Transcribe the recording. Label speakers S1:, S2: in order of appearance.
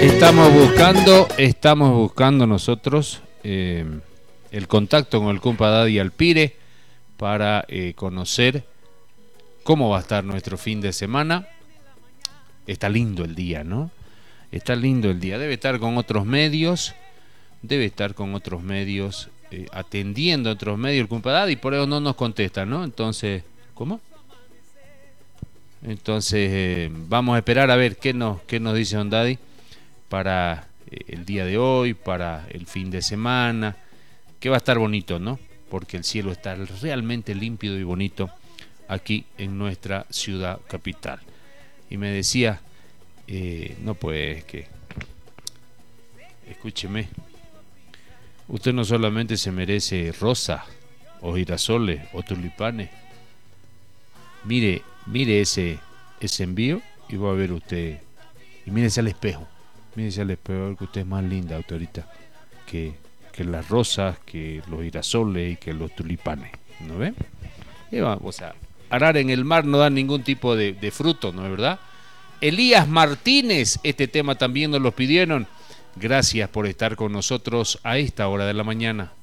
S1: Estamos buscando nosotros el contacto con el compa Daddy Alpire para conocer cómo va a estar nuestro fin de semana. Está lindo el día, ¿no? Está lindo el día. Debe estar con otros medios, atendiendo a otros medios el compa Daddy, por eso no nos contesta, ¿no? Entonces, ¿cómo? Entonces, vamos a esperar a ver qué nos dice Don Daddy para el día de hoy, para el fin de semana, que va a estar bonito, ¿no? Porque el cielo está realmente límpido y bonito aquí en nuestra ciudad capital. Y me decía, no pues que, escúcheme, usted no solamente se merece rosas o girasoles o tulipanes, mire ese envío y va a ver usted, y mírese al espejo, que usted es más linda, autorita, que las rosas, que los girasoles y que los tulipanes, ¿no ve? Y vamos a arar en el mar, no da ningún tipo de fruto, ¿no es verdad? Elías Martínez, este tema también nos lo pidieron. Gracias por estar con nosotros a esta hora de la mañana.